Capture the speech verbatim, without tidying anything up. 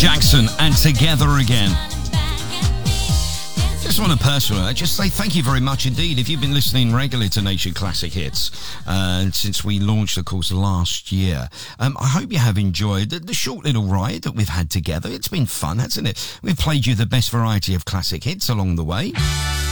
Jackson and Together Again. Just on a personal note, just say thank you very much indeed. If you've been listening regularly to Nation Classic Hits uh, since we launched, of course, last year, um, I hope you have enjoyed the, the short little ride that we've had together. It's been fun, hasn't it? We've played you the best variety of classic hits along the way.